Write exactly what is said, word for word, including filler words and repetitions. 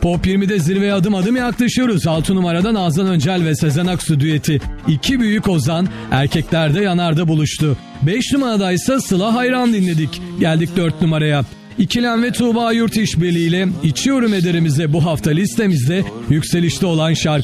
Pop yirmide zirveye adım adım yaklaşıyoruz. altı numarada Nazan Öncel ve Sezen Aksu düeti. İki büyük ozan erkeklerde yanarda buluştu. beş numarada ise Sıla Hayran dinledik. Geldik dört numaraya. İkilem ve Tuğba Yurt işbirliğiyle İçiyorum Ederimiz'e bu hafta listemizde yükselişte olan şarkı.